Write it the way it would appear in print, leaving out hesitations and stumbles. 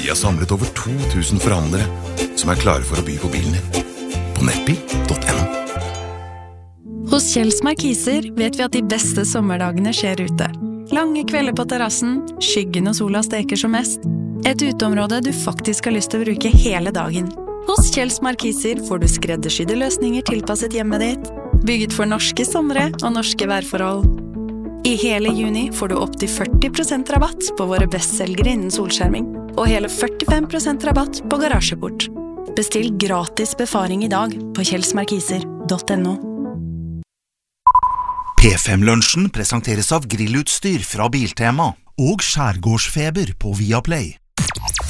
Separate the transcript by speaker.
Speaker 1: Vi har samlet over 2000 forhandlere som er klare for å by på bilen din. På nettbil.no.
Speaker 2: Hos Kjells Markiser vet vi at de beste sommerdagene skjer ute. Lange kvelder på terrassen, skyggen og sola steker som mest. Et uteområde du faktisk har lyst til å bruke hele dagen. Hos Kjells Markiser får du skreddersydde løsninger tilpasset hjemmet ditt, bygget for norske somre og norske værforhold. I hele juni får du opp til 40% rabatt på våre bestselgere innen solskjerming, og hele 45% rabatt på garasjeport. Bestill gratis befaring i dag på kjellsmarkiser.no.
Speaker 3: P5-lunsjen presenteres av grillutstyr fra Biltema og skjærgårdsfeber på Viaplay.